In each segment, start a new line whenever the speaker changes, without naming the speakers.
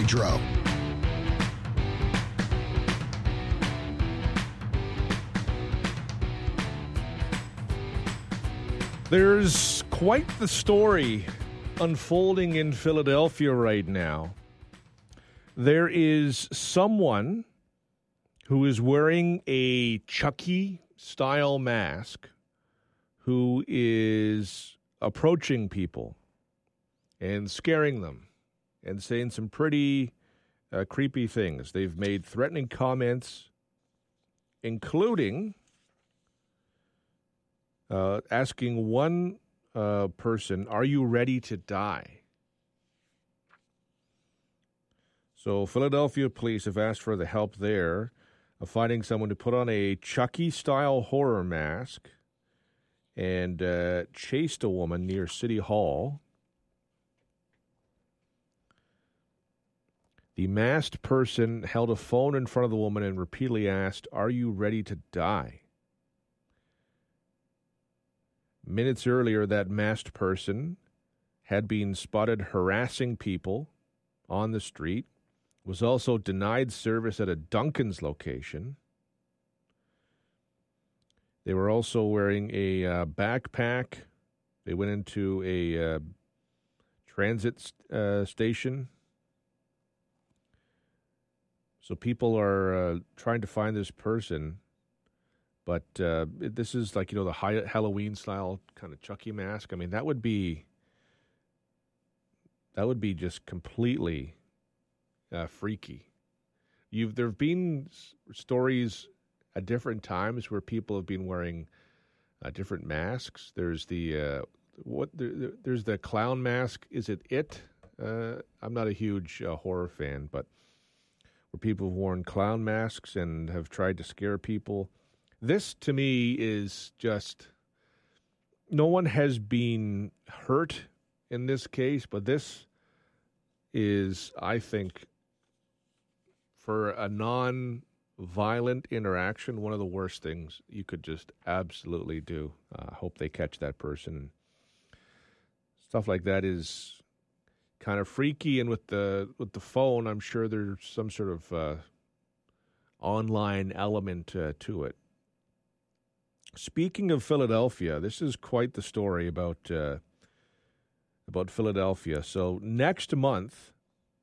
Hydro.
There's quite the story unfolding in Philadelphia right now. There is someone who is wearing a Chucky-style mask who is approaching people and scaring them and saying some pretty creepy things. They've made threatening comments, including asking one person, "Are you ready to die?" So Philadelphia police have asked for the help there of finding someone to put on a Chucky-style horror mask and chased a woman near City Hall. The masked person held a phone in front of the woman and repeatedly asked, "Are you ready to die?" Minutes earlier, that masked person had been spotted harassing people on the street, was also denied service at a Dunkin's location. They were also wearing a backpack. They went into a transit station. So people are trying to find this person. But this is like, the Halloween-style kind of Chucky mask. I mean, that would be just completely freaky. There have been stories at different times where people have been wearing different masks. There's the there's the clown mask. Is it? I'm not a huge horror fan, but where people have worn clown masks and have tried to scare people. This, to me, is just, no one has been hurt in this case, but this is, I think, for a non-violent interaction, one of the worst things you could just absolutely do. I hope they catch that person. Stuff like that is kind of freaky, and with the phone, I'm sure there's some sort of online element to it. Speaking of Philadelphia, this is quite the story about Philadelphia. So next month,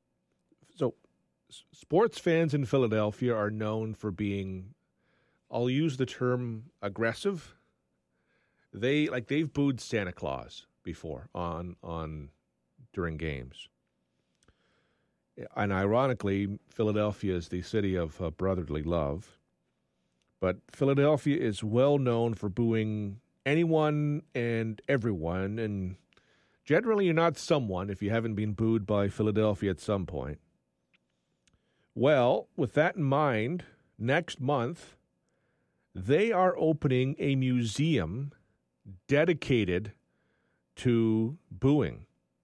sports fans in Philadelphia are known for being, I'll use the term aggressive. They've booed Santa Claus before on during games. And ironically, Philadelphia is the city of brotherly love. But Philadelphia is well known for booing anyone and everyone, and generally you're not someone if you haven't been booed by Philadelphia at some point. Well, with that in mind, next month, they are opening a museum dedicated to booing.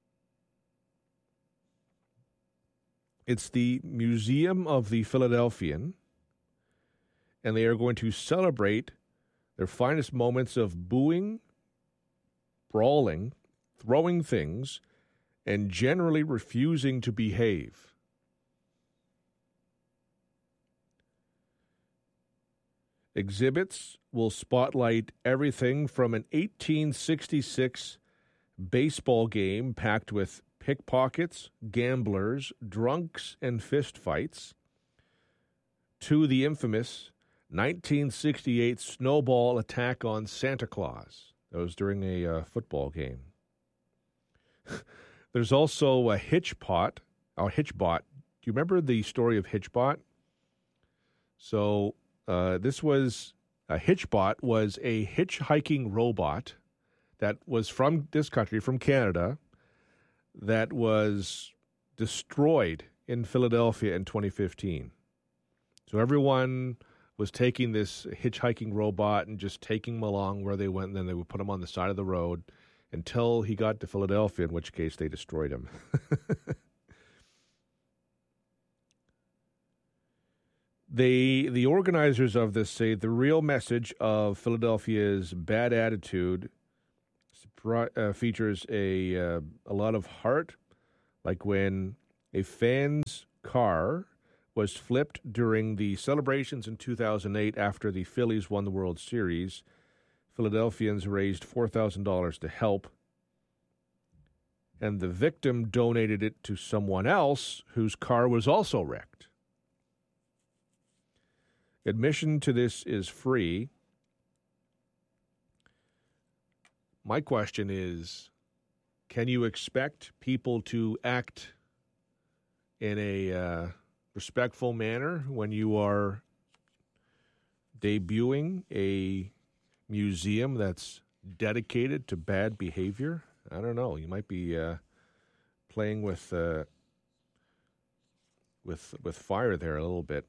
It's the Museum of the Philadelphian, and they are going to celebrate their finest moments of booing, brawling, throwing things, and generally refusing to behave. Exhibits will spotlight everything from an 1866 baseball game packed with pickpockets, gamblers, drunks, and fistfights, to the infamous 1968 snowball attack on Santa Claus. That was during a football game. There's also a Hitchbot. Do you remember the story of Hitchbot? So this was a Hitchbot was a hitchhiking robot that was from this country, from Canada, that was destroyed in Philadelphia in 2015. So everyone was taking this hitchhiking robot and just taking him along where they went, and then they would put him on the side of the road until he got to Philadelphia, in which case they destroyed him. The organizers of this say the real message of Philadelphia's bad attitude features a lot of heart, like when A fan's car was flipped during the celebrations in 2008 after the Phillies won the World Series. Philadelphians raised $4,000 to help, and the victim donated it to someone else whose car was also wrecked. Admission to this is free. My question is, can you expect people to act in a respectful manner when you are debuting a museum that's dedicated to bad behavior? I don't know. You might be playing with fire there a little bit.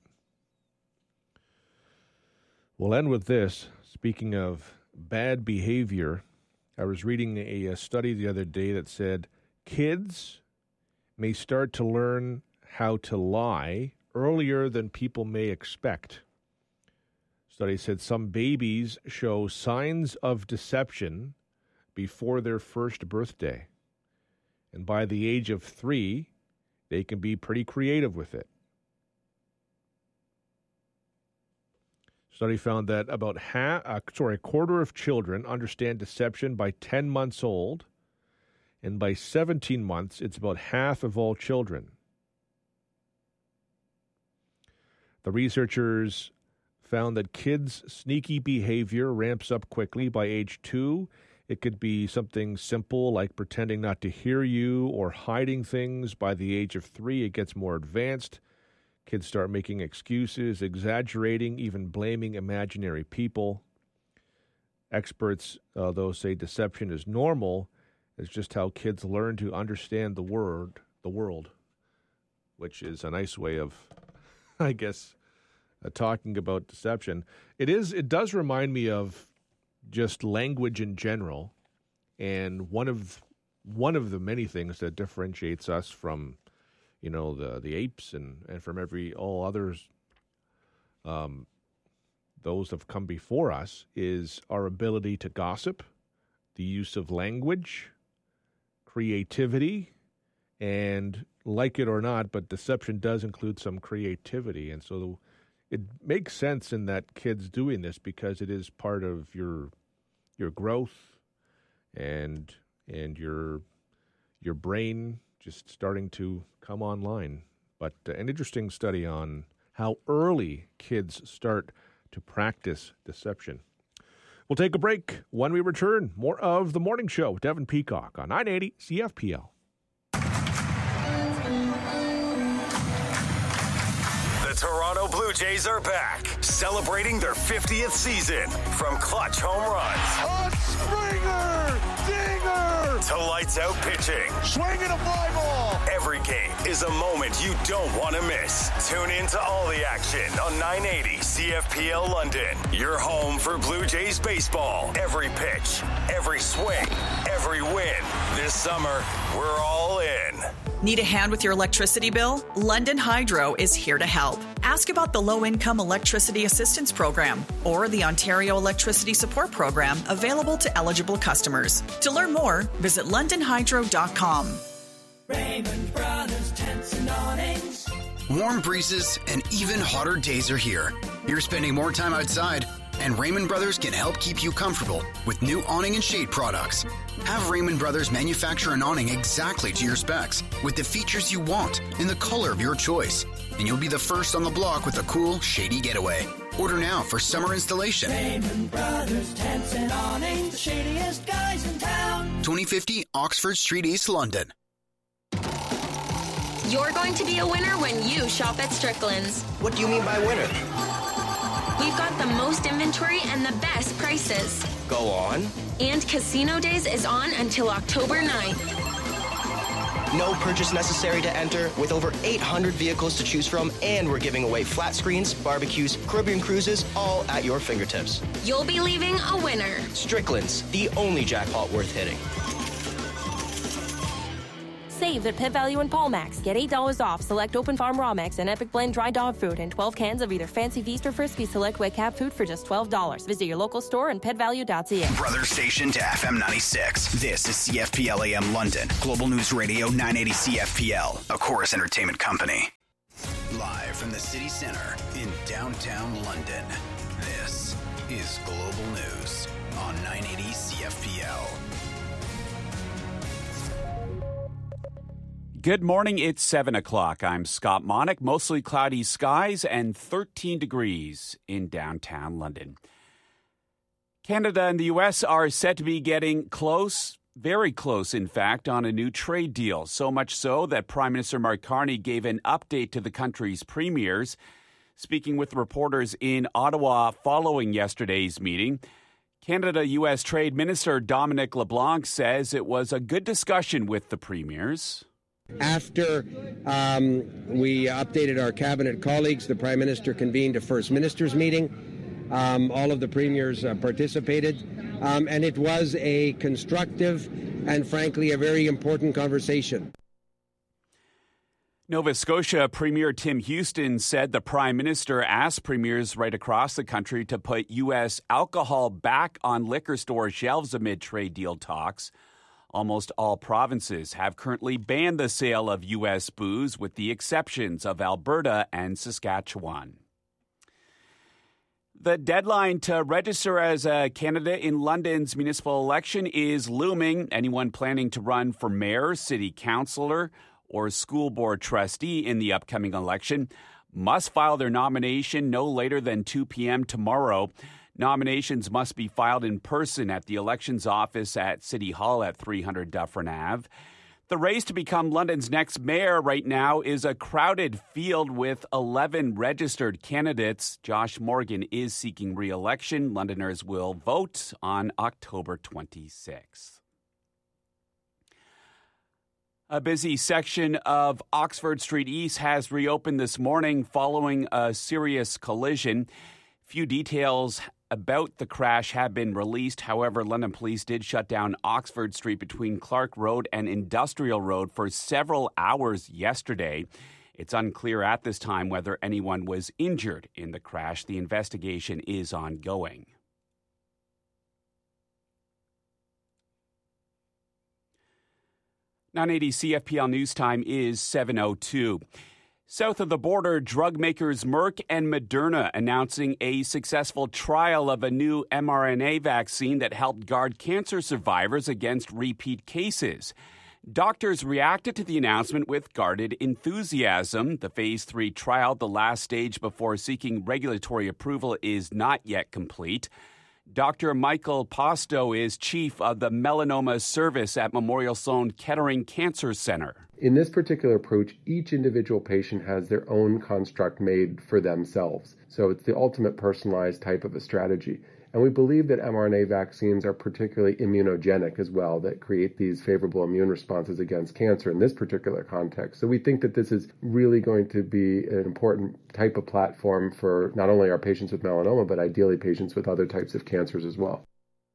We'll end with this. Speaking of bad behavior, I was reading a study the other day that said kids may start to learn how to lie earlier than people may expect. Study said some babies show signs of deception before their first birthday. And by the age of 3, they can be pretty creative with it. Study found that about a quarter of children understand deception by 10 months old, and by 17 months, it's about half of all children. The researchers found that kids' sneaky behavior ramps up quickly by age 2. It could be something simple like pretending not to hear you or hiding things. By the age of 3, it gets more advanced. Kids start making excuses, exaggerating, even blaming imaginary people. Experts, though, say deception is normal. It's just how kids learn to understand the world, which is a nice way of, I guess, talking about deception. It does remind me of just language in general, and one of the many things that differentiates us from, the apes and from all others, those have come before us, is our ability to gossip, the use of language, creativity, and like it or not, but deception does include some creativity, and so it makes sense in that kids doing this because it is part of your growth and your brain just starting to come online. But an interesting study on how early kids start to practice deception. We'll take a break. When we return, more of The Morning Show with Devin Peacock on 980 CFPL.
Toronto Blue Jays are back, celebrating their 50th season. From clutch home runs,
a Springer, dinger,
to lights out pitching,
swinging a fly ball.
Every game is a moment you don't want to miss. Tune in to all the action on 980 CFPL London. Your home for Blue Jays baseball. Every pitch, every swing, every win. This summer, we're all in.
Need a hand with your electricity bill? London Hydro is here to help. Ask about the Low-Income Electricity Assistance Program or the Ontario Electricity Support Program available to eligible customers. To learn more, visit londonhydro.com.
Raymond Brothers Tents and Awnings.
Warm breezes and even hotter days are here. You're spending more time outside, and Raymond Brothers can help keep you comfortable with new awning and shade products. Have Raymond Brothers manufacture an awning exactly to your specs with the features you want in the color of your choice. And you'll be the first on the block with a cool, shady getaway. Order now for summer installation.
Raymond Brothers Tents and Awnings, the shadiest guys in town.
2050 Oxford Street, East London.
You're going to be a winner when you shop at Strickland's.
What do you mean by winner?
We've got the most inventory and the best prices.
Go on.
And Casino Days is on until October 9th.
No purchase necessary to enter, with over 800 vehicles to choose from, and we're giving away flat screens, barbecues, Caribbean cruises, all at your fingertips.
You'll be leaving a winner.
Strickland's, the only jackpot worth hitting.
Save at Pet Value and Paulmax. Get $8 off select Open Farm Raw Mix and Epic Blend dry dog food and 12 cans of either Fancy Feast or Frisbee Select Wet Cat food for just $12. Visit your local store and petvalue.ca.
Brother station to FM 96. This is CFPL AM London. Global News Radio 980 CFPL, a Chorus Entertainment company. Live from the city center in downtown London, this is Global News on 980 CFPL.
Good morning, it's 7 o'clock. I'm Scott Monick. Mostly cloudy skies and 13 degrees in downtown London. Canada and the U.S. are set to be getting close, very close, in fact, on a new trade deal. So much so that Prime Minister Mark Carney gave an update to the country's premiers. Speaking with reporters in Ottawa following yesterday's meeting, Canada-U.S. Trade Minister Dominic LeBlanc says it was a good discussion with the premiers.
After we updated our cabinet colleagues, the Prime Minister convened a First Ministers meeting. All of the premiers participated, and it was a constructive and, frankly, a very important conversation.
Nova Scotia Premier Tim Houston said the Prime Minister asked premiers right across the country to put U.S. alcohol back on liquor store shelves amid trade deal talks. Almost all provinces have currently banned the sale of U.S. booze, with the exceptions of Alberta and Saskatchewan. The deadline to register as a candidate in London's municipal election is looming. Anyone planning to run for mayor, city councillor, or school board trustee in the upcoming election must file their nomination no later than 2 p.m. tomorrow. Nominations must be filed in person at the elections office at City Hall at 300 Dufferin Ave. The race to become London's next mayor right now is a crowded field with 11 registered candidates. Josh Morgan is seeking re-election. Londoners will vote on October 26th. A busy section of Oxford Street East has reopened this morning following a serious collision. Few details about the crash have been released. However, London Police did shut down Oxford Street between Clark Road and Industrial Road for several hours yesterday. It's unclear at this time whether anyone was injured in the crash. The investigation is ongoing. .980 CFPL News Time is 7:02. South of the border, drug makers Merck and Moderna announcing a successful trial of a new mRNA vaccine that helped guard cancer survivors against repeat cases. Doctors reacted to the announcement with guarded enthusiasm. The Phase 3 trial, the last stage before seeking regulatory approval, is not yet complete. Dr. Michael Posto is chief of the melanoma service at Memorial Sloan Kettering Cancer Center.
In this particular approach, each individual patient has their own construct made for themselves. So it's the ultimate personalized type of a strategy. And we believe that mRNA vaccines are particularly immunogenic as well, that create these favorable immune responses against cancer in this particular context. So we think that this is really going to be an important type of platform for not only our patients with melanoma, but ideally patients with other types of cancers as well.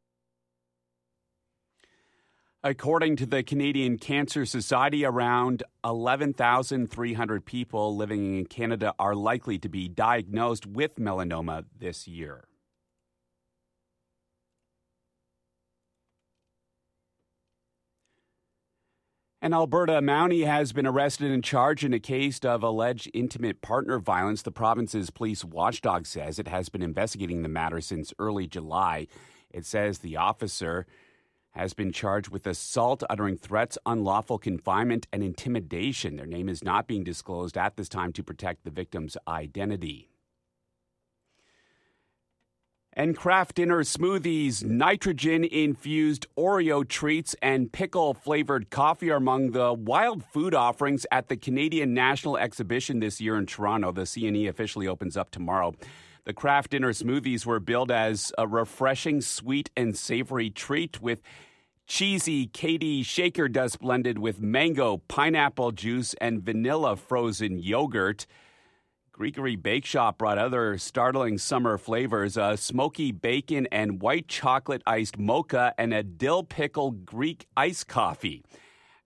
According to the Canadian Cancer Society, around 11,300 people living in Canada are likely to be diagnosed with melanoma this year. An Alberta Mountie has been arrested and charged in a case of alleged intimate partner violence. The province's police watchdog says it has been investigating the matter since early July. It says the officer has been charged with assault, uttering threats, unlawful confinement, and intimidation. Their name is not being disclosed at this time to protect the victim's identity. And Kraft Dinner Smoothies, nitrogen-infused Oreo treats, and pickle-flavored coffee are among the wild food offerings at the Canadian National Exhibition this year in Toronto. The CNE officially opens up tomorrow. The Kraft Dinner Smoothies were billed as a refreshing, sweet, and savory treat with cheesy Katie shaker dust blended with mango, pineapple juice, and vanilla frozen yogurt. Greekery Bake Shop brought other startling summer flavors, a smoky bacon and white chocolate iced mocha, and a dill pickle Greek iced coffee.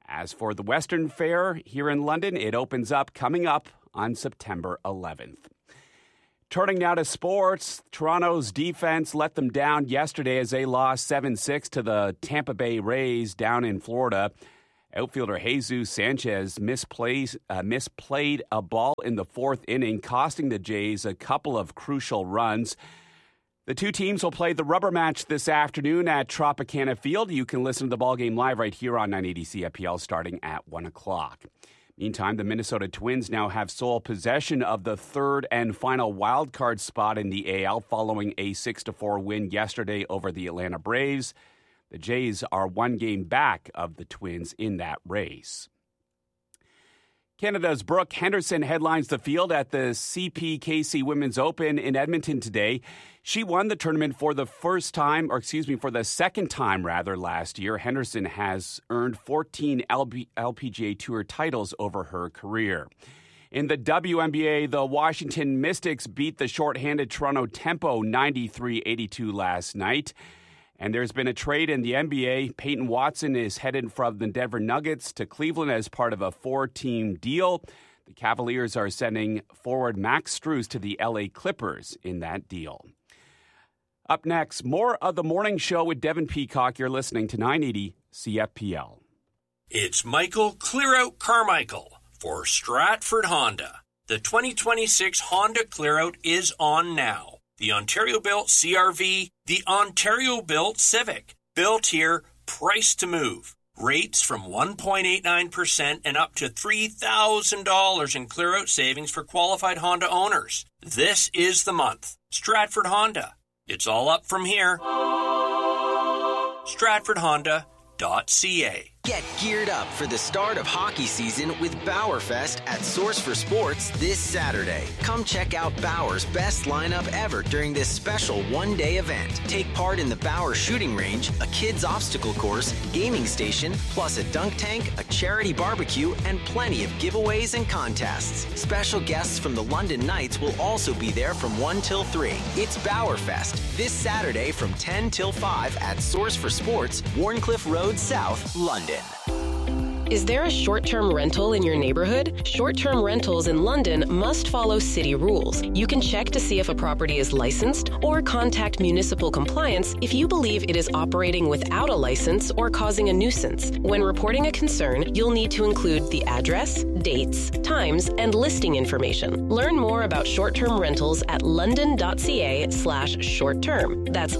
As for the Western Fair here in London, it opens up coming up on September 11th. Turning now to sports, Toronto's defense let them down yesterday as they lost 7-6 to the Tampa Bay Rays down in Florida. Outfielder Jesus Sanchez misplayed a ball in the fourth inning, costing the Jays a couple of crucial runs. The two teams will play the rubber match this afternoon at Tropicana Field. You can listen to the ballgame live right here on 980 CFPL starting at 1 o'clock. Meantime, the Minnesota Twins now have sole possession of the third and final wildcard spot in the AL following a 6-4 win yesterday over the Atlanta Braves. The Jays are one game back of the Twins in that race. Canada's Brooke Henderson headlines the field at the CPKC Women's Open in Edmonton today. She won the tournament for the second time last year. Henderson has earned 14 LPGA Tour titles over her career. In the WNBA, the Washington Mystics beat the shorthanded Toronto Tempo 93-82 last night. And there's been a trade in the NBA. Peyton Watson is headed from the Denver Nuggets to Cleveland as part of a 4-team deal. The Cavaliers are sending forward Max Strus to the LA Clippers in that deal. Up next, more of the morning show with Devin Peacock. You're listening to 980 CFPL.
It's Michael Clearout Carmichael for Stratford Honda. The 2026 Honda Clearout is on now. The Ontario-built CR-V, the Ontario-built Civic. Built here, priced to move. Rates from 1.89% and up to $3,000 in clear-out savings for qualified Honda owners. This is the month. Stratford Honda. It's all up from here. StratfordHonda.ca.
Get geared up for the start of hockey season with Bauerfest at Source for Sports this Saturday. Come check out Bauer's best lineup ever during this special one-day event. Take part in the Bauer shooting range, a kids obstacle course, gaming station, plus a dunk tank, a charity barbecue, and plenty of giveaways and contests. Special guests from the London Knights will also be there from 1 till 3. It's Bauerfest this Saturday from 10 till 5 at Source for Sports, Warncliffe Road South, London.
Is there a short-term rental in your neighborhood? Short-term rentals in London must follow city rules. You can check to see if a property is licensed or contact municipal compliance if you believe it is operating without a license or causing a nuisance. When reporting a concern, you'll need to include the address, dates, times, and listing information. Learn more about short-term rentals at london.ca/short-term. That's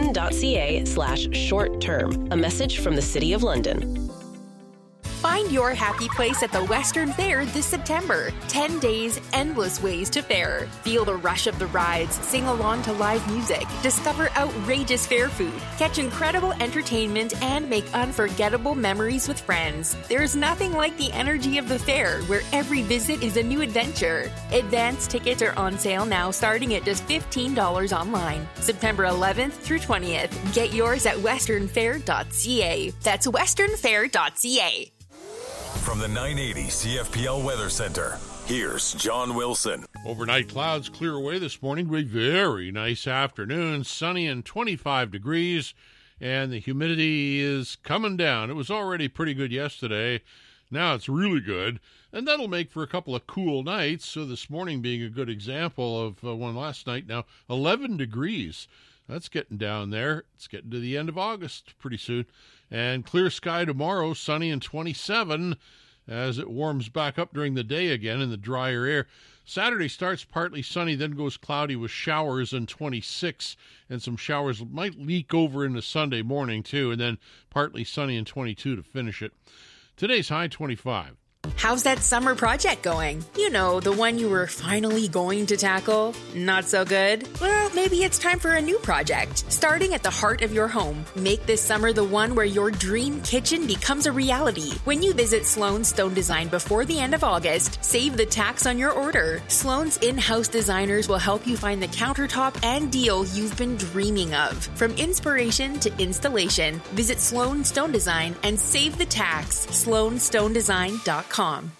london.ca/short-term. A message from the City of London.
Find your happy place at the Western Fair this September. 10 days, endless ways to fair. Feel the rush of the rides, sing along to live music, discover outrageous fair food, catch incredible entertainment, and make unforgettable memories with friends. There's nothing like the energy of the fair, where every visit is a new adventure. Advance tickets are on sale now, starting at just $15 online. September 11th through 20th. Get yours at westernfair.ca. That's westernfair.ca.
From the 980 CFPL Weather Center, here's John Wilson.
Overnight clouds clear away this morning to a very nice afternoon, sunny and 25 degrees, and the humidity is coming down. It was already pretty good yesterday. Now it's really good, and that'll make for a couple of cool nights. So this morning being a good example of one last night. Now 11 degrees. That's getting down there. It's getting to the end of August pretty soon. And clear sky tomorrow, sunny and 27 as it warms back up during the day again in the drier air. Saturday starts partly sunny, then goes cloudy with showers and 26. And some showers might leak over into Sunday morning too, and then partly sunny and 22 to finish it. Today's high 25.
How's that summer project going? You know, the one you were finally going to tackle? Not so good? Well, maybe it's time for a new project. Starting at the heart of your home. Make this summer the one where your dream kitchen becomes a reality. When you visit Sloan Stone Design before the end of August, save the tax on your order. Sloan's in-house designers will help you find the countertop and deal you've been dreaming of. From inspiration to installation, visit Sloan Stone Design and save the tax. SloanStoneDesign.com.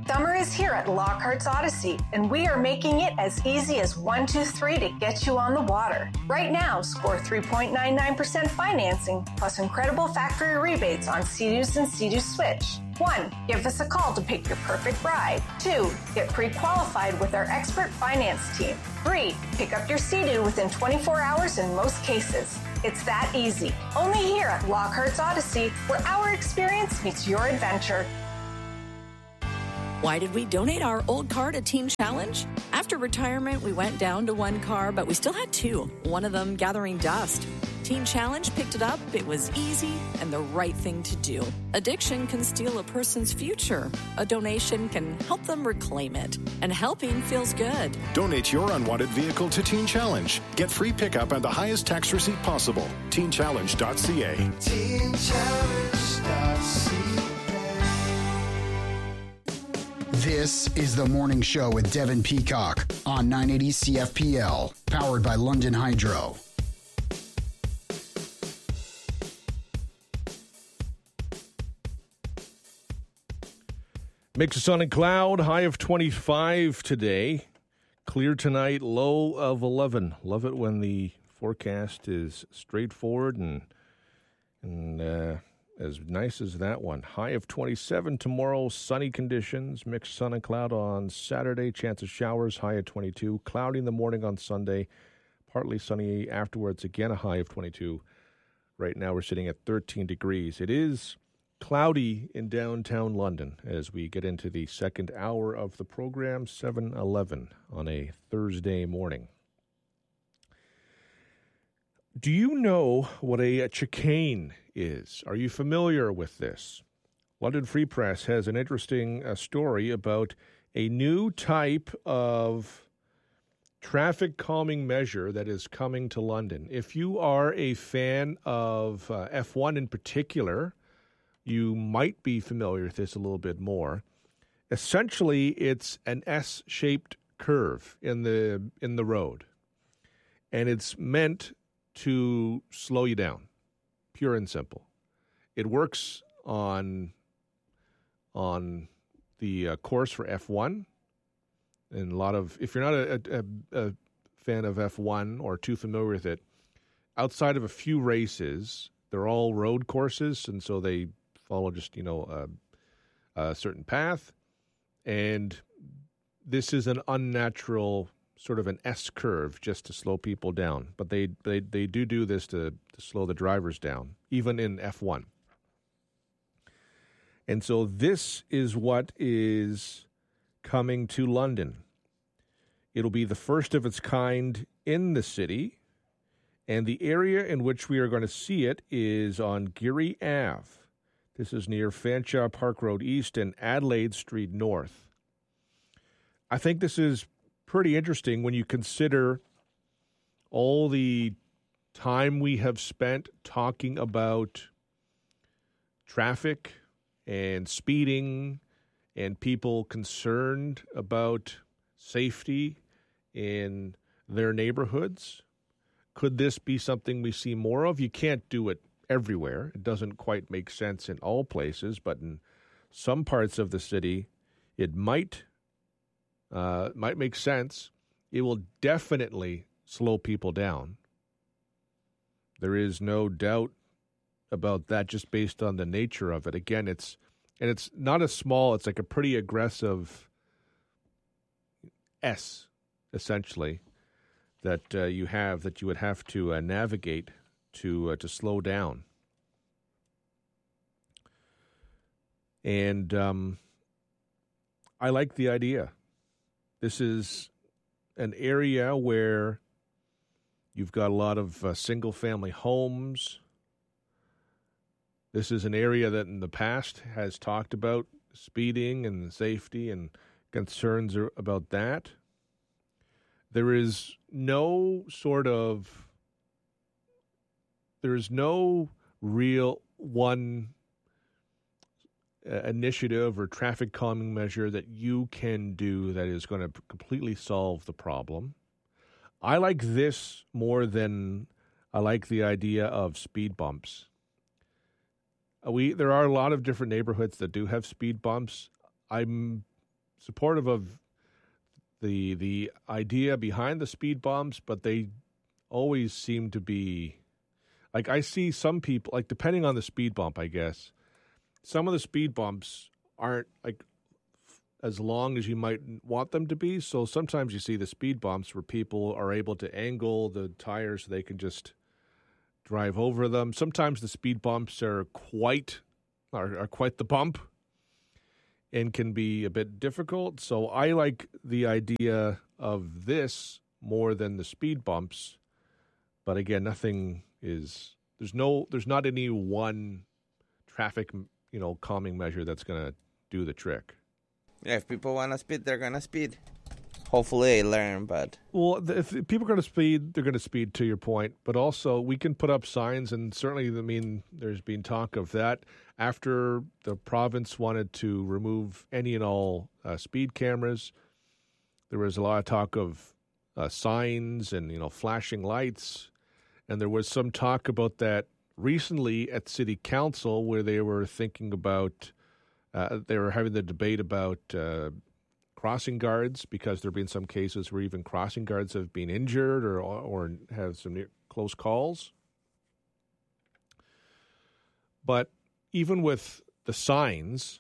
Summer is here at Lockhart's Odyssey, and we are making it as easy as 1, 2, 3 to get you on the water. Right now, score 3.99% financing, plus incredible factory rebates on Sea-Doos and Sea-Doo Switch. 1, give us a call to pick your perfect ride. 2, get pre-qualified with our expert finance team. 3, pick up your Sea-Doo within 24 hours in most cases. It's that easy. Only here at Lockhart's Odyssey, where our experience meets your adventure.
Why did we donate our old car to Teen Challenge? After retirement, we went down to one car, but we still had two, one of them gathering dust. Teen Challenge picked it up. It was easy and the right thing to do. Addiction can steal a person's future. A donation can help them reclaim it. And helping feels good.
Donate your unwanted vehicle to Teen Challenge. Get free pickup and the highest tax receipt possible. TeenChallenge.ca.
TeenChallenge.ca. This is The Morning Show with Devin Peacock on 980 CFPL, powered by London Hydro.
Mix of sun and cloud, high of 25 today. Clear tonight, low of 11. Love it when the forecast is straightforward and as nice as that one. High of 27 tomorrow, sunny conditions, mixed sun and cloud on Saturday, chance of showers, high of 22. Cloudy in the morning on Sunday, partly sunny afterwards, again a high of 22. Right now we're sitting at 13 degrees. It is cloudy in downtown London as we get into the second hour of the program, 7:11 on a Thursday morning. Do you know what a chicane is? Are you familiar with this? London Free Press has an interesting story about a new type of traffic calming measure that is coming to London. If you are a fan of F1 in particular, you might be familiar with this a little bit more. Essentially, it's an S-shaped curve in the road, and it's meant to slow you down, pure and simple. It works on the course for F1, and a lot of, if you're not a fan of F1 or too familiar with it, outside of a few races, they're all road courses, and so they follow just a certain path, and this is an unnatural sort of an S curve just to slow people down. But they do this to slow the drivers down, even in F1. And so this is what is coming to London. It'll be the first of its kind in the city, and the area in which we are going to see it is on Geary Ave. This is near Fanshawe Park Road East and Adelaide Street North. I think this is pretty interesting when you consider all the time we have spent talking about traffic and speeding and people concerned about safety in their neighborhoods. Could this be something we see more of? You can't do it everywhere. It doesn't quite make sense in all places, but in some parts of the city, it might make sense. It will definitely slow people down. There is no doubt about that just based on the nature of it. Again, it's not a small, it's like a pretty aggressive S, essentially, that you would have to navigate to slow down. And I like the idea. This is an area where you've got a lot of single-family homes. This is an area that in the past has talked about speeding and safety and concerns about that. There is no real one initiative or traffic calming measure that you can do that is going to completely solve the problem. I like this more than I like the idea of speed bumps. There are a lot of different neighborhoods that do have speed bumps. I'm supportive of the idea behind the speed bumps, but they always seem to be like, I see some people, like, depending on the speed bump, I guess, some of the speed bumps aren't like as long as you might want them to be. So sometimes you see the speed bumps where people are able to angle the tires so they can just drive over them. Sometimes the speed bumps are quite the bump and can be a bit difficult. So I like the idea of this more than the speed bumps. But again, there's not any one traffic, calming measure that's going to do the trick.
Yeah, if people want to speed, they're going to speed. Hopefully they learn, but...
Well, if people are going to speed, they're going to speed, to your point. But also, we can put up signs, and certainly, there's been talk of that. After the province wanted to remove any and all speed cameras, there was a lot of talk of signs and, flashing lights. And there was some talk about that recently at City Council, where they were thinking about... they were having the debate about... crossing guards, because there have been some cases where even crossing guards have been injured or have some close calls. But even with the signs,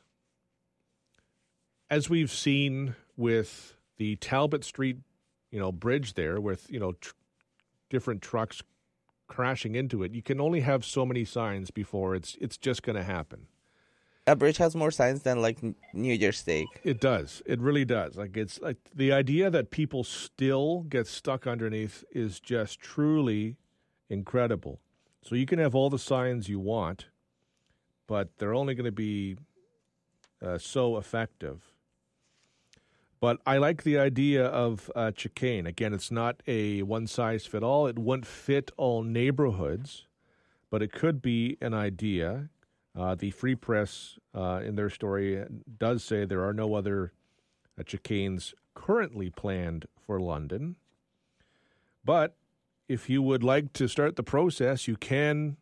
as we've seen with the Talbot Street, bridge there with, different trucks crashing into it, you can only have so many signs before it's just going to happen.
That bridge has more signs than, like, New Year's Stake.
It does. It really does. Like, it's like the idea that people still get stuck underneath is just truly incredible. So you can have all the signs you want, but they're only going to be so effective. But I like the idea of chicane. Again, it's not a one-size-fit-all. It wouldn't fit all neighborhoods, but it could be an idea. The Free Press, in their story, does say there are no other chicanes currently planned for London. But if you would like to start the process, you can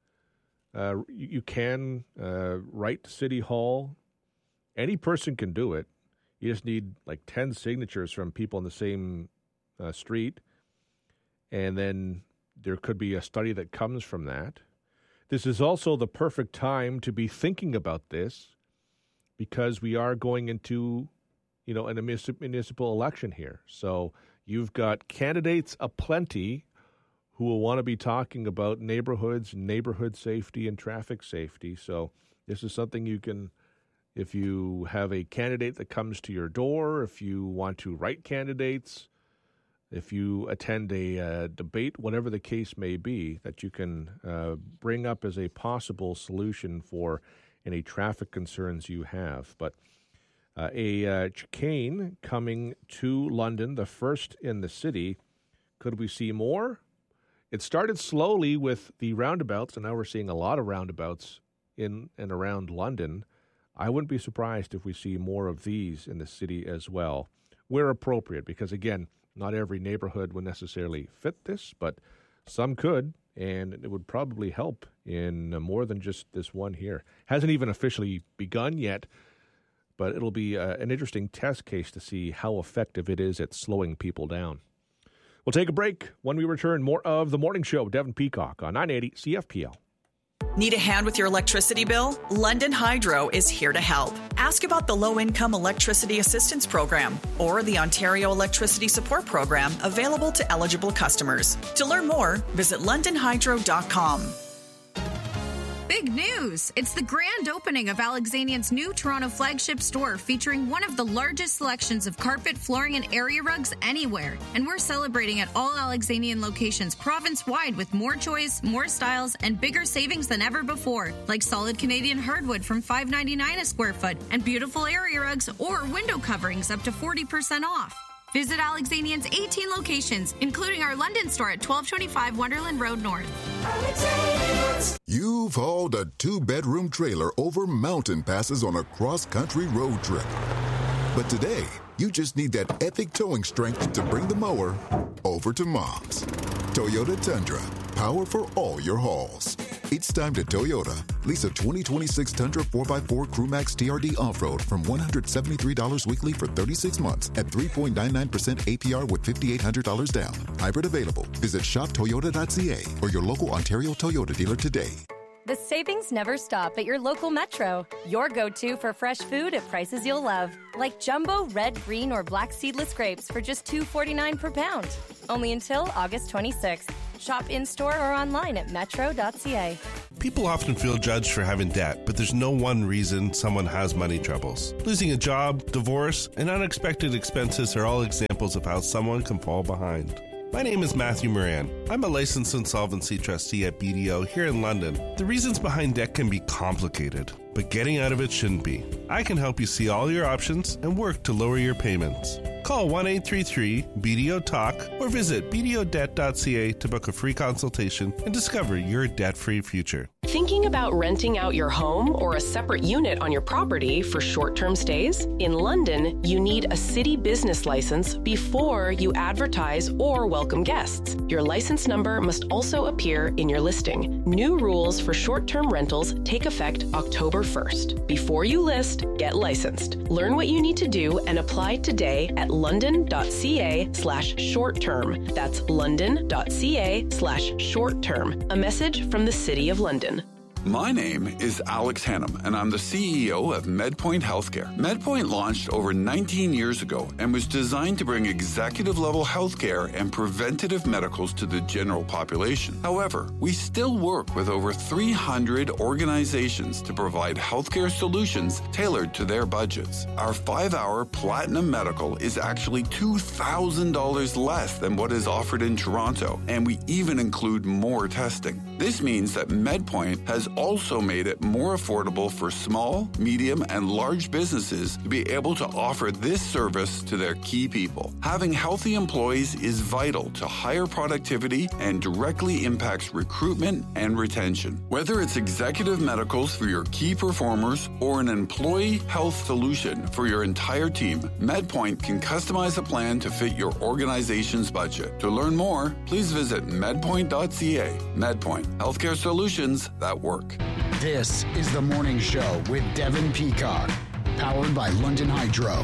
write to City Hall. Any person can do it. You just need like 10 signatures from people on the same street, and then there could be a study that comes from that. This is also the perfect time to be thinking about this, because we are going into, a municipal election here. So you've got candidates aplenty who will want to be talking about neighborhoods, neighborhood safety, and traffic safety. So this is something you can, if you have a candidate that comes to your door, if you want to write candidates, if you attend a debate, whatever the case may be, that you can bring up as a possible solution for any traffic concerns you have. But a chicane coming to London, the first in the city. Could we see more? It started slowly with the roundabouts, and now we're seeing a lot of roundabouts in and around London. I wouldn't be surprised if we see more of these in the city as well, where appropriate, because, again, not every neighborhood would necessarily fit this, but some could, and it would probably help in more than just this one here. Hasn't even officially begun yet, but it'll be an interesting test case to see how effective it is at slowing people down. We'll take a break. When we return, more of The Morning Show, Devin Peacock on 980 CFPL.
Need a hand with your electricity bill? London Hydro is here to help. Ask about the Low-Income Electricity Assistance Program or the Ontario Electricity Support Program available to eligible customers. To learn more, visit londonhydro.com.
Big news! It's the grand opening of Alexanian's new Toronto flagship store, featuring one of the largest selections of carpet, flooring, and area rugs anywhere. And we're celebrating at all Alexanian locations province-wide with more choice, more styles, and bigger savings than ever before, like solid Canadian hardwood from $5.99 a square foot, and beautiful area rugs or window coverings up to 40% off. Visit Alexanian's 18 locations, including our London store at 1225 Wonderland Road North.
You've hauled a 2-bedroom trailer over mountain passes on a cross-country road trip. But today, you just need that epic towing strength to bring the mower over to Mom's. Toyota Tundra, power for all your hauls. It's time to Toyota. Lease a 2026 Tundra 4x4 Crewmax TRD Off-Road from $173 weekly for 36 months at 3.99% APR with $5,800 down. Hybrid available. Visit shoptoyota.ca or your local Ontario Toyota dealer today.
The savings never stop at your local Metro. Your go-to for fresh food at prices you'll love. Like jumbo red, green, or black seedless grapes for just $2.49 per pound. Only until August 26th. Shop in-store or online at metro.ca.
People often feel judged for having debt, but there's no one reason someone has money troubles. Losing a job, divorce, and unexpected expenses are all examples of how someone can fall behind. My name is Matthew Moran. I'm a licensed insolvency trustee at BDO here in London. The reasons behind debt can be complicated, but getting out of it shouldn't be. I can help you see all your options and work to lower your payments. Call 1-833-BDO-TALK or visit bdodebt.ca to book a free consultation and discover your debt-free future.
Thinking about renting out your home or a separate unit on your property for short-term stays? In London, you need a city business license before you advertise or welcome guests. Your license number must also appear in your listing. New rules for short-term rentals take effect October 1st. Before you list, get licensed. Learn what you need to do and apply today at london.ca/short-term. That's london.ca/short-term. A message from the City of London.
My name is Alex Hannum, and I'm the CEO of MedPoint Healthcare. MedPoint launched over 19 years ago and was designed to bring executive-level healthcare and preventative medicals to the general population. However, we still work with over 300 organizations to provide healthcare solutions tailored to their budgets. Our 5-hour Platinum Medical is actually $2,000 less than what is offered in Toronto, and we even include more testing. This means that MedPoint has also made it more affordable for small, medium, and large businesses to be able to offer this service to their key people. Having healthy employees is vital to higher productivity and directly impacts recruitment and retention. Whether it's executive medicals for your key performers or an employee health solution for your entire team, MedPoint can customize a plan to fit your organization's budget. To learn more, please visit medpoint.ca. MedPoint, healthcare solutions that work.
This is The Morning Show with Devin Peacock, powered by London Hydro.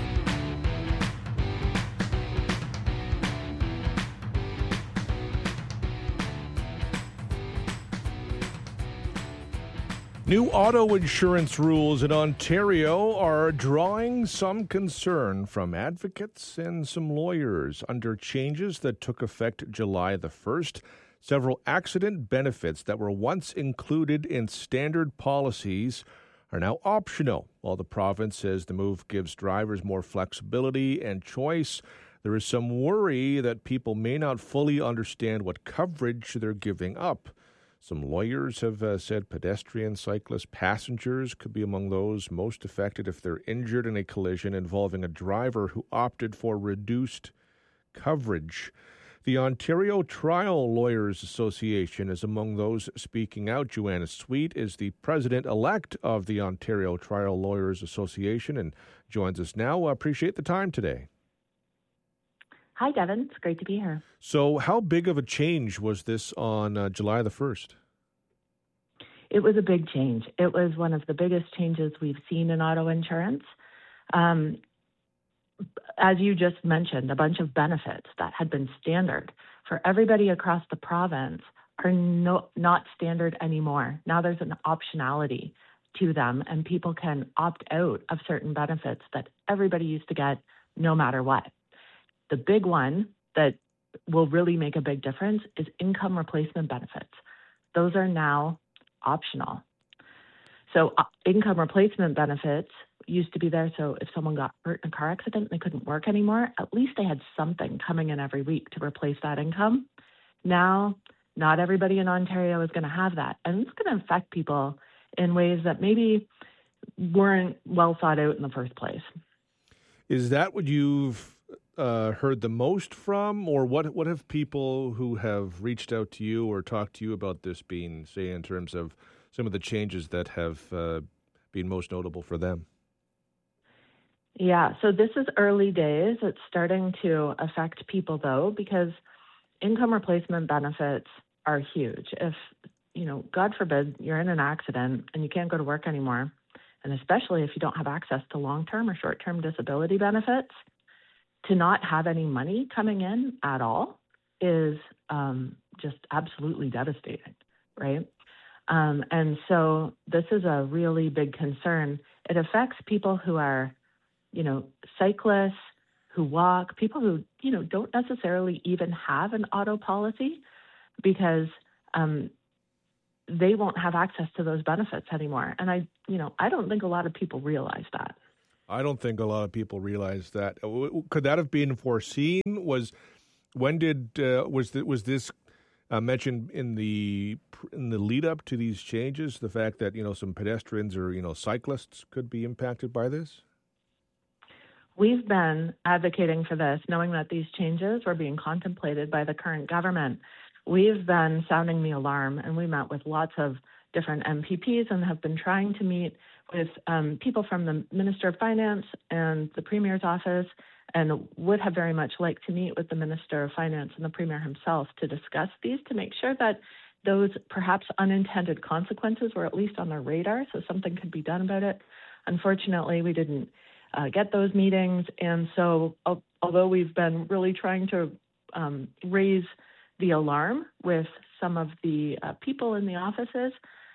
New auto insurance rules in Ontario are drawing some concern from advocates and some lawyers. Under changes that took effect July the 1st, several accident benefits that were once included in standard policies are now optional. While the province says the move gives drivers more flexibility and choice, there is some worry that people may not fully understand what coverage they're giving up. Some lawyers have said pedestrians, cyclists, passengers could be among those most affected if they're injured in a collision involving a driver who opted for reduced coverage. The Ontario Trial Lawyers Association is among those speaking out. Joanna Sweet is the president-elect of the Ontario Trial Lawyers Association and joins us now. Appreciate the time today.
Hi, Devin. It's great to be here.
So how big of a change was this on July the 1st?
It was a big change. It was one of the biggest changes we've seen in auto insurance. As you just mentioned, a bunch of benefits that had been standard for everybody across the province are not standard anymore. Now there's an optionality to them, and people can opt out of certain benefits that everybody used to get no matter what. The big one that will really make a big difference is income replacement benefits. Those are now optional. So income replacement benefits used to be there, so if someone got hurt in a car accident and they couldn't work anymore, at least they had something coming in every week to replace that income. Now, not everybody in Ontario is going to have that, and it's going to affect people in ways that maybe weren't well thought out in the first place.
Is that what you've heard the most from, or what have people who have reached out to you or talked to you about this been, say, in terms of some of the changes that have been most notable for them?
Yeah, so this is early days. It's starting to affect people, though, because income replacement benefits are huge. If God forbid you're in an accident and you can't go to work anymore, and especially if you don't have access to long-term or short-term disability benefits, to not have any money coming in at all is just absolutely devastating, right? And so this is a really big concern. It affects people who are, cyclists, who walk, people who, don't necessarily even have an auto policy, because they won't have access to those benefits anymore. And I don't think a lot of people realize that.
I don't think a lot of people realize that. Could that have been foreseen? Was this mentioned in the lead up to these changes? The fact that some pedestrians or cyclists could be impacted by this.
We've been advocating for this, knowing that these changes were being contemplated by the current government. We've been sounding the alarm, and we met with lots of different MPPs and have been trying to meet with people from the Minister of Finance and the Premier's office, and would have very much liked to meet with the Minister of Finance and the Premier himself to discuss these, to make sure that those perhaps unintended consequences were at least on their radar, so something could be done about it. Unfortunately, we didn't get those meetings, and so although we've been really trying to raise the alarm with some of the people in the offices,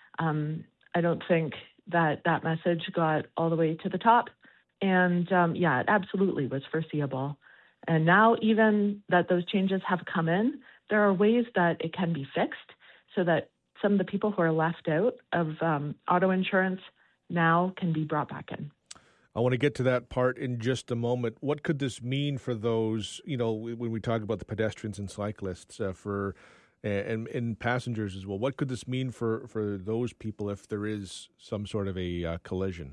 I don't think that message got all the way to the top. And it absolutely was foreseeable. And now, even that those changes have come in, there are ways that it can be fixed so that some of the people who are left out of auto insurance now can be brought back in.
I want to get to that part in just a moment. What could this mean for those, when we talk about the pedestrians and cyclists and passengers as well? What could this mean for those people if there is some sort of a collision?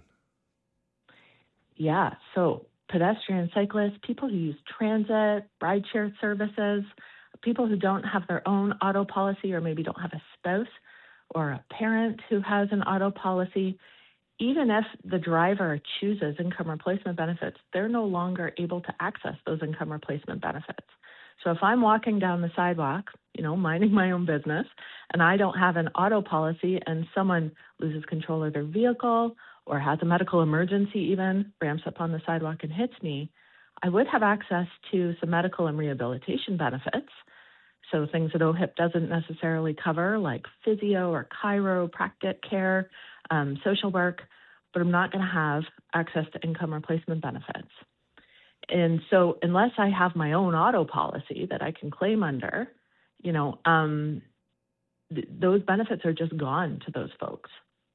Yeah, so pedestrian, cyclists, people who use transit, rideshare services, people who don't have their own auto policy or maybe don't have a spouse or a parent who has an auto policy, even if the driver chooses income replacement benefits, they're no longer able to access those income replacement benefits. So if I'm walking down the sidewalk, minding my own business, and I don't have an auto policy and someone loses control of their vehicle or has a medical emergency even, ramps up on the sidewalk and hits me, I would have access to some medical and rehabilitation benefits. So things that OHIP doesn't necessarily cover, like physio or chiropractic care, social work, but I'm not going to have access to income replacement benefits. And so unless I have my own auto policy that I can claim under, those benefits are just gone to those folks.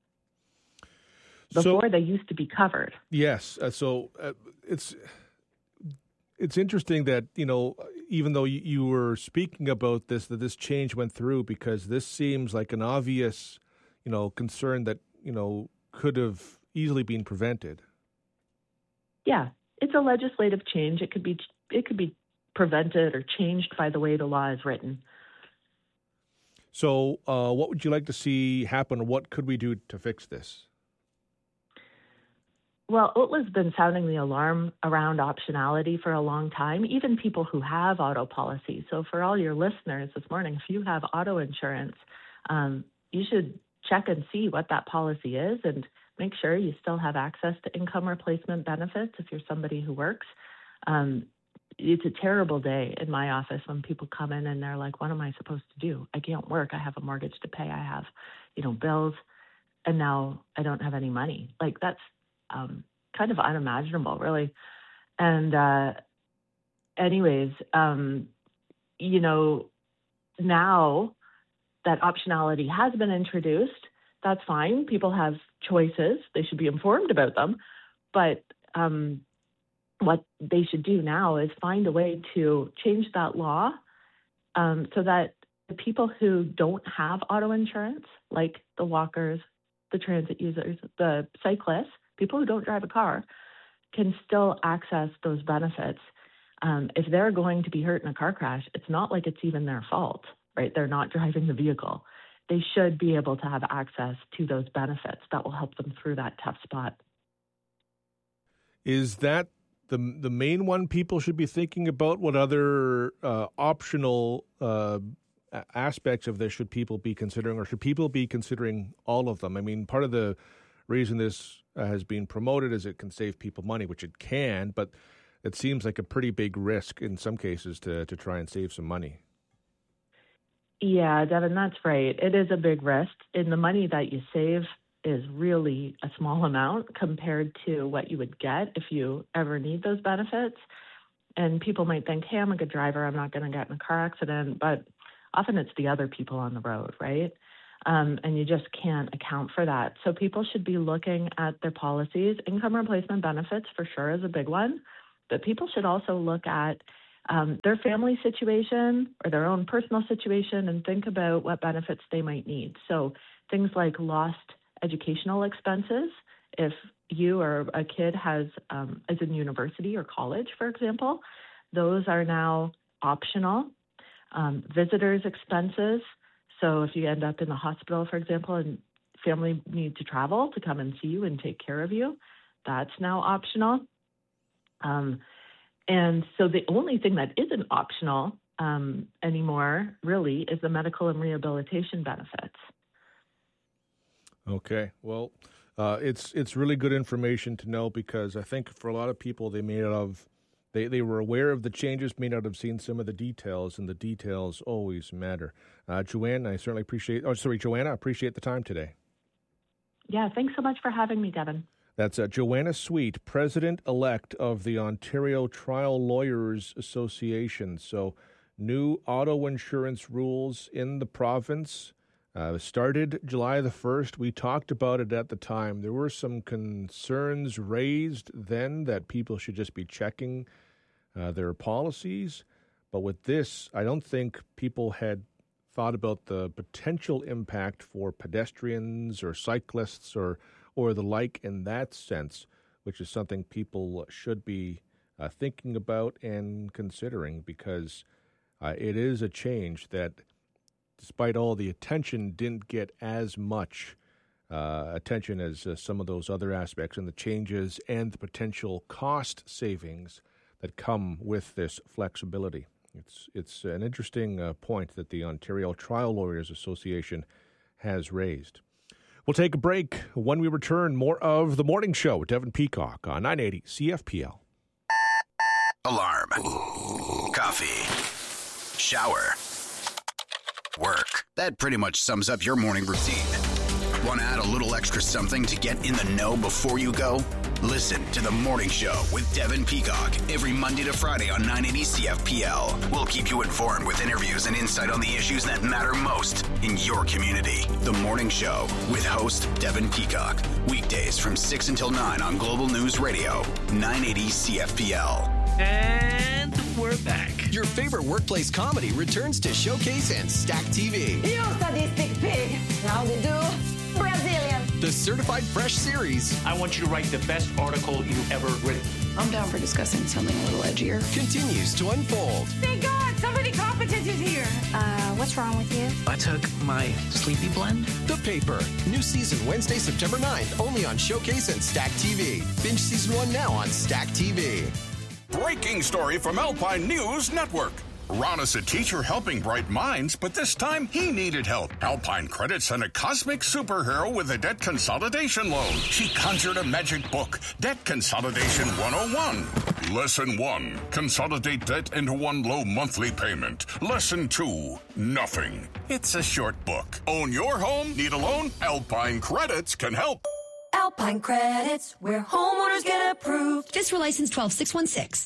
Before they used to be covered.
Yes. It's interesting that, even though you were speaking about this, that this change went through, because this seems like an obvious, concern that, could have easily been prevented.
Yeah, it's a legislative change. It could be prevented or changed by the way the law is written.
So what would you like to see happen? What could we do to fix this?
Well, OTLA's been sounding the alarm around optionality for a long time, even people who have auto policies. So for all your listeners this morning, if you have auto insurance, you should check and see what that policy is and make sure you still have access to income replacement benefits if you're somebody who works. It's a terrible day in my office when people come in and they're like, what am I supposed to do? I can't work. I have a mortgage to pay. I have, bills, and now I don't have any money. Like, that's kind of unimaginable, really. And now that optionality has been introduced, that's fine. People have choices. They should be informed about them. But what they should do now is find a way to change that law so that the people who don't have auto insurance, like the walkers, the transit users, the cyclists, people who don't drive a car, can still access those benefits. If they're going to be hurt in a car crash, it's not like it's even their fault, right? They're not driving the vehicle. They should be able to have access to those benefits that will help them through that tough spot.
Is that the main one people should be thinking about? What other optional aspects of this should people be considering, or should people be considering all of them? I mean, part of the reason this has been promoted is it can save people money, which it can, but it seems like a pretty big risk in some cases to try and save some money.
Yeah, Devin, that's right. It is a big risk, and the money that you save is really a small amount compared to what you would get if you ever need those benefits. And people might think, hey, I'm a good driver, I'm not going to get in a car accident, but often it's the other people on the road, right? And you just can't account for that. So people should be looking at their policies. Income replacement benefits for sure is a big one, but people should also look at their family situation or their own personal situation and think about what benefits they might need. So things like lost educational expenses, if you or a kid is in university or college, for example, those are now optional. Visitors' expenses, so if you end up in the hospital, for example, and family need to travel to come and see you and take care of you, that's now optional. And so the only thing that isn't optional anymore, really, is the medical and rehabilitation benefits.
Okay. Well, it's really good information to know, because I think for a lot of people, they may not have, they were aware of the changes, may not have seen some of the details, and the details always matter. Joanna, I appreciate the time today.
Yeah, thanks so much for having me, Devin.
That's Joanna Sweet, President-elect of the Ontario Trial Lawyers Association. So new auto insurance rules in the province started July the 1st. We talked about it at the time. There were some concerns raised then that people should just be checking their policies. But with this, I don't think people had thought about the potential impact for pedestrians or cyclists or the like in that sense, which is something people should be thinking about and considering, because it is a change that, despite all the attention, didn't get as much attention as some of those other aspects and the changes and the potential cost savings that come with this flexibility. It's an interesting point that the Ontario Trial Lawyers Association has raised. We'll take a break. When we return, more of The Morning Show with Devin Peacock on 980 CFPL.
Alarm. Coffee. Shower. Work. That pretty much sums up your morning routine. Want to add a little extra something to get in the know before you go? Listen to The Morning Show with Devin Peacock every Monday to Friday on 980 CFPL. We'll keep you informed with interviews and insight on the issues that matter most in your community. The Morning Show with host Devin Peacock. Weekdays from 6 until 9 on Global News Radio, 980 CFPL.
And we're back. Your favorite workplace comedy returns to Showcase and Stack TV.
You sadistic pig. How they do? Brazilian.
The Certified Fresh series.
I want you to write the best article you've ever written.
I'm down for discussing something a little edgier.
Continues to unfold.
Thank God, somebody competent is here.
What's wrong with you?
I took my sleepy blend.
The Paper. New season Wednesday, September 9th, only on Showcase and Stack TV. Binge season 1 now on Stack TV.
Breaking story from Alpine News Network. Ron is a teacher helping bright minds, but this time he needed help. Alpine Credit sent a cosmic superhero with a debt consolidation loan. She conjured a magic book, Debt Consolidation 101. Lesson 1, consolidate debt into one low monthly payment. Lesson 2, nothing. It's a short book. Own your home? Need a loan? Alpine Credits can help.
Alpine Credits, where homeowners get approved. Just for license 12616.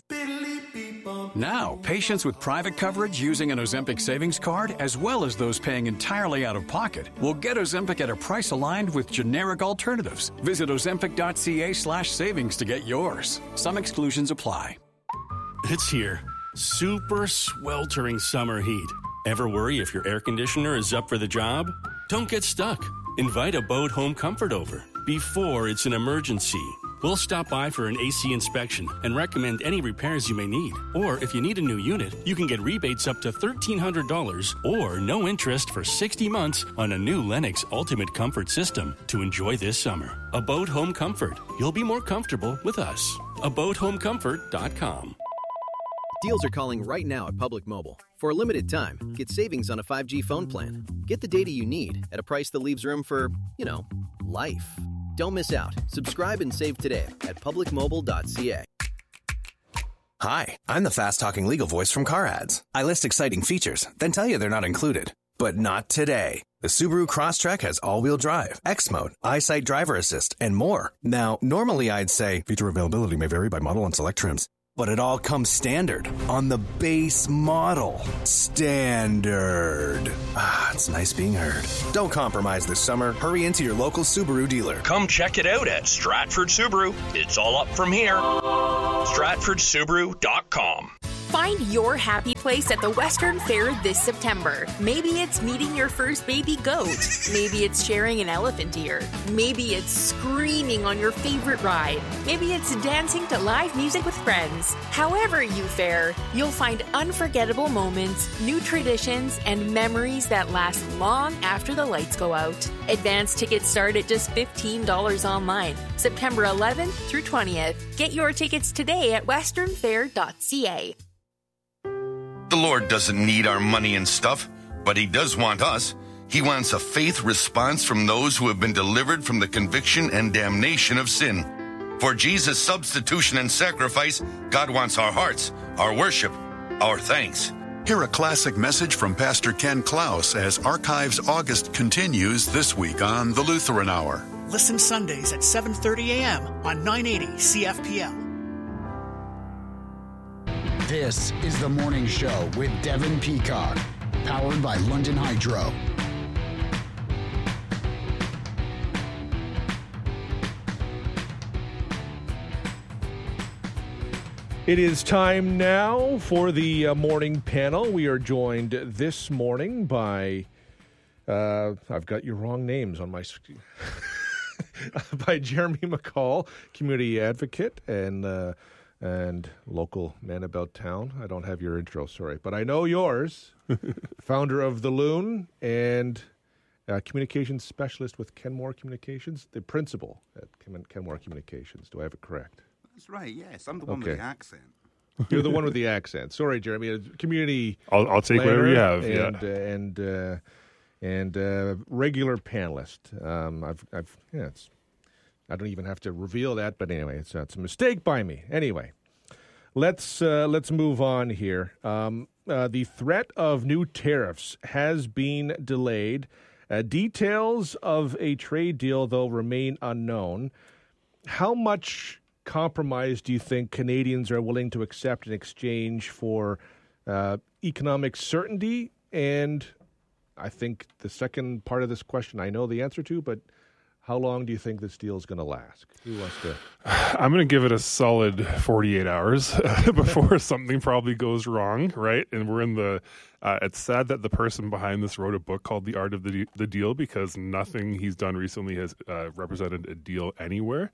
Now, patients with private coverage using an Ozempic savings card, as well as those paying entirely out of pocket, will get Ozempic at a price aligned with generic alternatives. Visit ozempic.ca/savings to get yours. Some exclusions apply.
It's here. Super sweltering summer heat. Ever worry if your air conditioner is up for the job? Don't get stuck. Invite Abode Home Comfort over before it's an emergency. We'll stop by for an AC inspection and recommend any repairs you may need. Or if you need a new unit, you can get rebates up to $1,300 or no interest for 60 months on a new Lennox Ultimate Comfort system to enjoy this summer. Abode Home Comfort. You'll be more comfortable with us. AbodeHomeComfort.com.
Deals are calling right now at Public Mobile. For a limited time, get savings on a 5G phone plan. Get the data you need at a price that leaves room for, life. Don't miss out. Subscribe and save today at publicmobile.ca.
Hi, I'm the fast-talking legal voice from Car Ads. I list exciting features, then tell you they're not included. But not today. The Subaru Crosstrek has all-wheel drive, X-Mode, EyeSight driver assist, and more. Now, normally I'd say feature availability may vary by model and select trims. But it all comes standard on the base model. Standard. It's nice being heard. Don't compromise this summer. Hurry into your local Subaru dealer.
Come check it out at Stratford Subaru. It's all up from here. StratfordSubaru.com.
Find your happy place at the Western Fair this September. Maybe it's meeting your first baby goat. Maybe it's sharing an elephant ear. Maybe it's screaming on your favorite ride. Maybe it's dancing to live music with friends. However you fare, you'll find unforgettable moments, new traditions, and memories that last long after the lights go out. Advance tickets start at just $15 online, September 11th through 20th. Get your tickets today at westernfair.ca.
The Lord doesn't need our money and stuff, but He does want us. He wants a faith response from those who have been delivered from the conviction and damnation of sin. For Jesus' substitution and sacrifice, God wants our hearts, our worship, our thanks.
Hear a classic message from Pastor Ken Klaus as Archives August continues this week on The Lutheran Hour.
Listen Sundays at 7:30 a.m. on 980 CFPL.
This is The Morning Show with Devin Peacock, powered by London Hydro.
It is time now for the morning panel. We are joined this morning by, I've got your wrong names on my screen, by Jeremy McCall, community advocate and local man about town. I don't have your intro, sorry, but I know yours. Founder of The Loon and communications specialist with Kenmore Communications, the principal at Kenmore Communications. Do I have it correct?
That's right, yes. I'm the one with the accent.
You're the one with the accent. Sorry, Jeremy. Community
I'll take whatever you have,
and regular panelist. I don't even have to reveal that, but anyway, it's a mistake by me. Anyway, let's move on here. The threat of new tariffs has been delayed. Details of a trade deal, though, remain unknown. How much compromise do you think Canadians are willing to accept in exchange for economic certainty? And I think the second part of this question I know the answer to, but how long do you think this deal is going to last? Who wants to?
I'm going to give it a solid 48 hours before something probably goes wrong, right? And we're in the it's sad that the person behind this wrote a book called The Art of the Deal, because nothing he's done recently has represented a deal anywhere.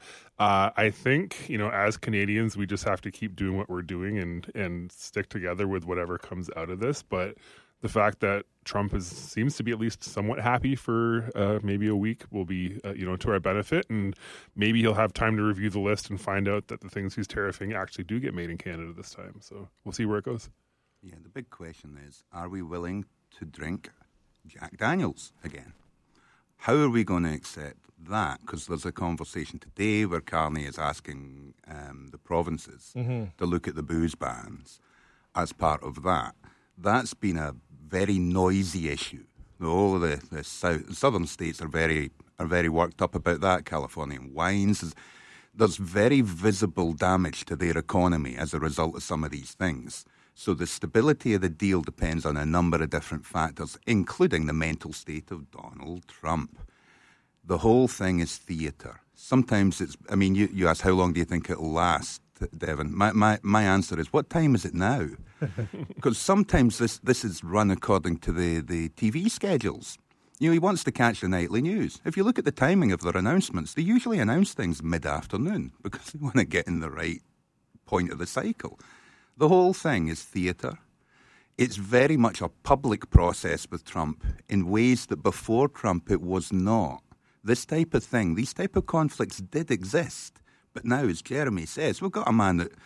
I think, as Canadians, we just have to keep doing what we're doing and stick together with whatever comes out of this. But the fact that Trump seems to be at least somewhat happy for maybe a week will be, to our benefit. And maybe he'll have time to review the list and find out that the things he's tariffing actually do get made in Canada this time. So we'll see where it goes.
Yeah, the big question is, are we willing to drink Jack Daniels again? How are we going to accept that? Because there's a conversation today where Carney is asking the provinces to look at the booze bans as part of that. That's been a very noisy issue. All of the southern states are very worked up about that. Californian wines. There's very visible damage to their economy as a result of some of these things. So the stability of the deal depends on a number of different factors, including the mental state of Donald Trump. The whole thing is theatre. Sometimes you ask how long do you think it'll last, Devin? My answer is, what time is it now? Because sometimes this is run according to the TV schedules. He wants to catch the nightly news. If you look at the timing of their announcements, they usually announce things mid-afternoon because they want to get in the right point of the cycle. The whole thing is theatre. It's very much a public process with Trump in ways that before Trump it was not. This type of thing, these type of conflicts did exist. But now, as Jeremy says, we've got a man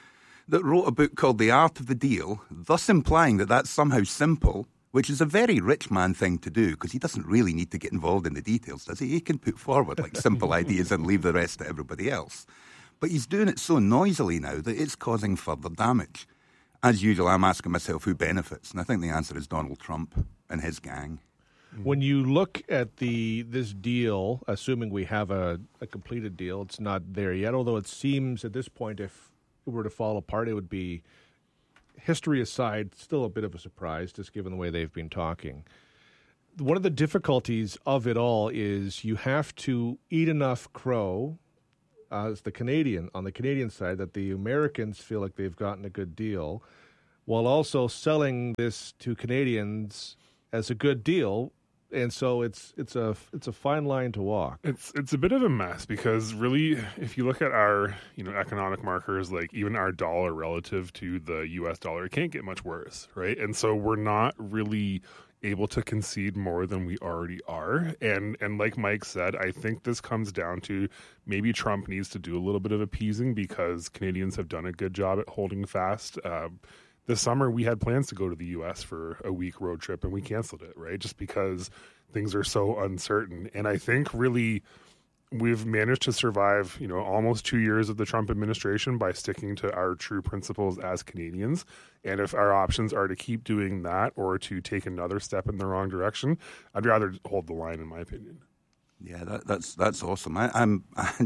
that wrote a book called The Art of the Deal, thus implying that that's somehow simple, which is a very rich man thing to do because he doesn't really need to get involved in the details, does he? He can put forward like simple ideas and leave the rest to everybody else. But he's doing it so noisily now that it's causing further damage. As usual, I'm asking myself who benefits, and I think the answer is Donald Trump and his gang.
When you look at this deal, assuming we have a completed deal, it's not there yet, although it seems at this point if it were to fall apart, it would be, history aside, still a bit of a surprise, just given the way they've been talking. One of the difficulties of it all is you have to eat enough crow as on the Canadian side, that the Americans feel like they've gotten a good deal, while also selling this to Canadians as a good deal. And so it's a fine line to walk.
It's a bit of a mess because really, if you look at our economic markers, like even our dollar relative to the U.S. dollar, it can't get much worse, right? And so we're not really able to concede more than we already are. And like Mike said, I think this comes down to maybe Trump needs to do a little bit of appeasing because Canadians have done a good job at holding fast. This summer, we had plans to go to the U.S. for a week road trip, and we canceled it, right? Just because things are so uncertain. And I think really we've managed to survive, almost 2 years of the Trump administration by sticking to our true principles as Canadians. And if our options are to keep doing that or to take another step in the wrong direction, I'd rather hold the line, in my opinion.
Yeah, that's awesome. I'm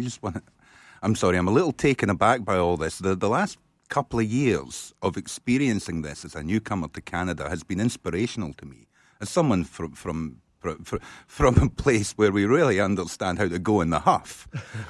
sorry, I'm a little taken aback by all this. The last couple of years of experiencing this as a newcomer to Canada has been inspirational to me. As someone from a place where we really understand how to go in the huff,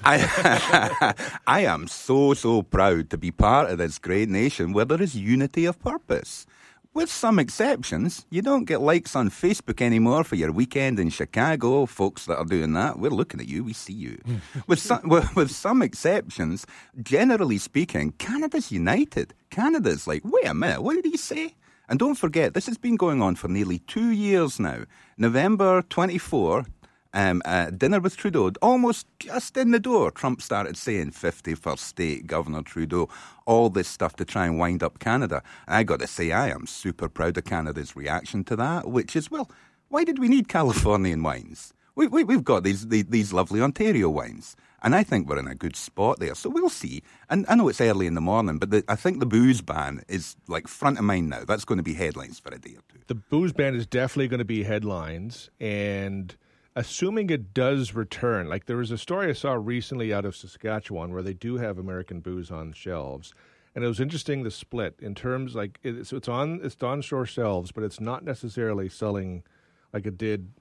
I am so proud to be part of this great nation where there is unity of purpose. With some exceptions, you don't get likes on Facebook anymore for your weekend in Chicago. Folks that are doing that, we're looking at you, we see you. With some exceptions, generally speaking, Canada's united. Canada's like, wait a minute, what did he say? And don't forget, this has been going on for nearly 2 years now. November 24, dinner with Trudeau, almost just in the door, Trump started saying 51st state, Governor Trudeau, all this stuff to try and wind up Canada. And I got to say, I am super proud of Canada's reaction to that, which is, well, why did we need Californian wines? We've got these lovely Ontario wines. And I think we're in a good spot there. So we'll see. And I know it's early in the morning, but I think the booze ban is like front of mind now. That's going to be headlines for a day or two.
The booze ban is definitely going to be headlines. And assuming it does return, like there was a story I saw recently out of Saskatchewan where they do have American booze on shelves. And it was interesting, the split in terms like it's on store shelves, but it's not necessarily selling like it did,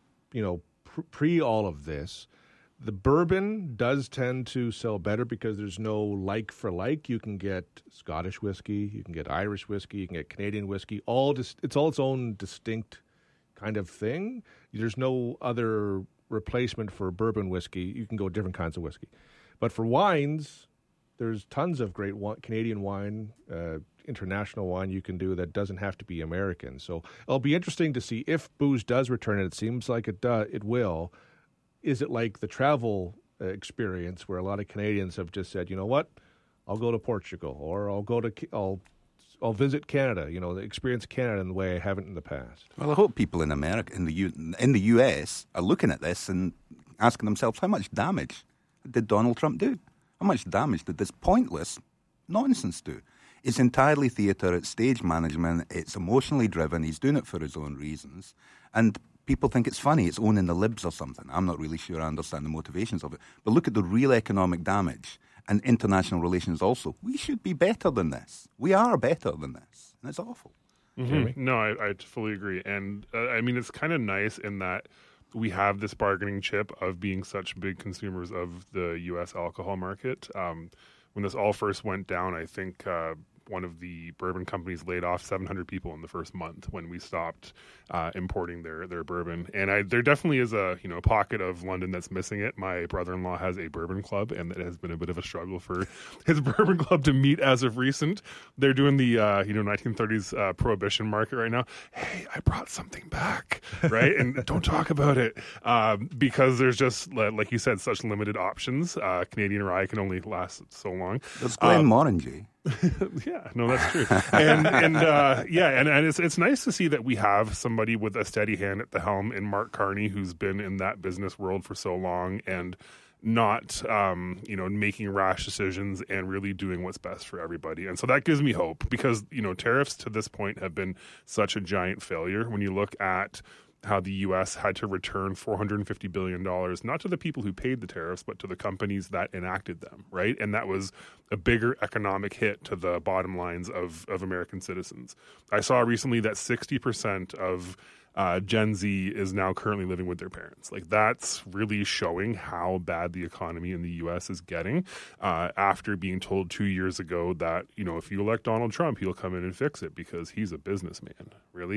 pre all of this. The bourbon does tend to sell better because there's no like for like. You can get Scottish whiskey, you can get Irish whiskey, you can get Canadian whiskey. It's all its own distinct kind of thing. There's no other replacement for bourbon whiskey. You can go different kinds of whiskey. But for wines, there's tons of great Canadian wine, international wine you can do that doesn't have to be American. So it'll be interesting to see if booze does return, and it seems like it will. Is it like the travel experience where a lot of Canadians have just said, you know what, I'll go to Portugal or I'll visit Canada, experience Canada in the way I haven't in the past.
Well, I hope people in America, in the US, are looking at this and asking themselves, how much damage did Donald Trump do? How much damage did this pointless nonsense do? It's entirely theatre, it's stage management, it's emotionally driven, he's doing it for his own reasons, and people think it's funny, it's owning the libs or something. I'm not really sure I understand the motivations of it. But look at the real economic damage and international relations also. We should be better than this. We are better than this. And it's awful.
Mm-hmm. No, I fully agree. And it's kind of nice in that we have this bargaining chip of being such big consumers of the U.S. alcohol market. When this all first went down, I think one of the bourbon companies laid off 700 people in the first month when we stopped importing their bourbon. And there definitely is a pocket of London that's missing it. My brother-in-law has a bourbon club, and it has been a bit of a struggle for his bourbon club to meet as of recent. They're doing the 1930s prohibition market right now. Hey, I brought something back, right? And don't talk about it because there's just, like you said, such limited options. Canadian rye can only last so long.
There's Glenmorangie.
Yeah, no, that's true. And it's nice to see that we have somebody with a steady hand at the helm in Mark Carney, who's been in that business world for so long and not, making rash decisions and really doing what's best for everybody. And so that gives me hope because, tariffs to this point have been such a giant failure. When you look at how the U.S. had to return $450 billion, not to the people who paid the tariffs, but to the companies that enacted them, right? And that was a bigger economic hit to the bottom lines of American citizens. I saw recently that 60% of Gen Z is now currently living with their parents. Like, that's really showing how bad the economy in the U.S. is getting after being told 2 years ago that, if you elect Donald Trump, he'll come in and fix it because he's a businessman. Really?